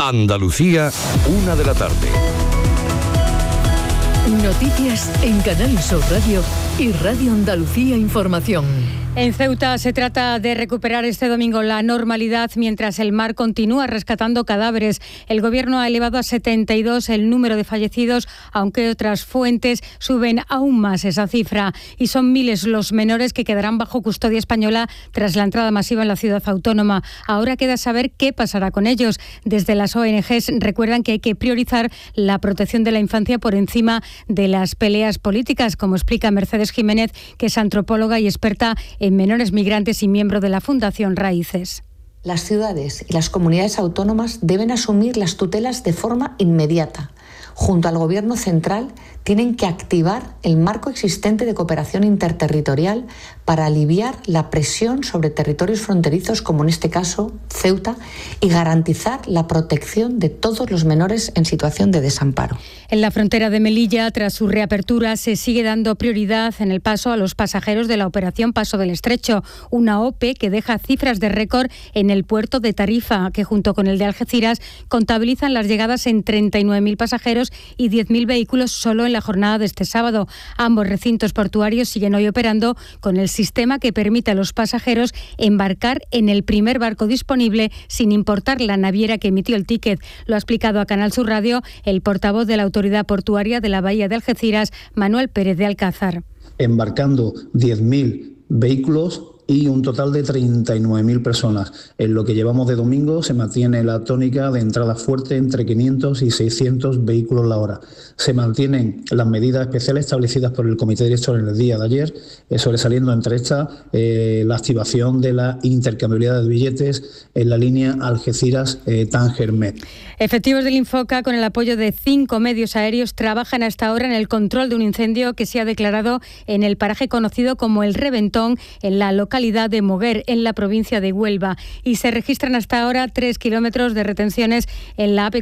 Andalucía, 1 de la tarde. Noticias en Canal Sur Radio y Radio Andalucía Información. En Ceuta se trata de recuperar este domingo la normalidad mientras el mar continúa rescatando cadáveres. El Gobierno ha elevado a 72 el número de fallecidos, aunque otras fuentes suben aún más esa cifra. Y son miles los menores que quedarán bajo custodia española tras la entrada masiva en la ciudad autónoma. Ahora queda saber qué pasará con ellos. Desde las ONGs recuerdan que hay que priorizar la protección de la infancia por encima de las peleas políticas, como explica Mercedes Jiménez, que es antropóloga y experta en menores migrantes y miembro de la Fundación Raíces. Las ciudades y las comunidades autónomas deben asumir las tutelas de forma inmediata. Junto al Gobierno central, tienen que activar el marco existente de cooperación interterritorial para aliviar la presión sobre territorios fronterizos, como en este caso Ceuta, y garantizar la protección de todos los menores en situación de desamparo. En la frontera de Melilla, tras su reapertura, se sigue dando prioridad en el paso a los pasajeros de la operación Paso del Estrecho, una OPE que deja cifras de récord en el puerto de Tarifa, que junto con el de Algeciras contabilizan las llegadas en 39.000 pasajeros y 10.000 vehículos solo en la jornada de este sábado. Ambos recintos portuarios siguen hoy operando con el sistema que permite a los pasajeros embarcar en el primer barco disponible sin importar la naviera que emitió el ticket. Lo ha explicado a Canal Sur Radio el portavoz de la Autoridad Portuaria de la Bahía de Algeciras, Manuel Pérez de Alcázar. Embarcando 10.000 vehículos y un total de 39.000 personas. En lo que llevamos de domingo se mantiene la tónica de entrada fuerte entre 500 y 600 vehículos la hora. Se mantienen las medidas especiales establecidas por el Comité Director en el día de ayer, sobresaliendo entre estas la activación de la intercambiabilidad de billetes en la línea Algeciras-Tánger-Met. Efectivos del Infoca, con el apoyo de 5 medios aéreos, trabajan hasta ahora en el control de un incendio que se ha declarado en el paraje conocido como El Reventón, en la localidad de Moguer, en la provincia de Huelva. Y se registran hasta ahora 3 kilómetros de retenciones en la AP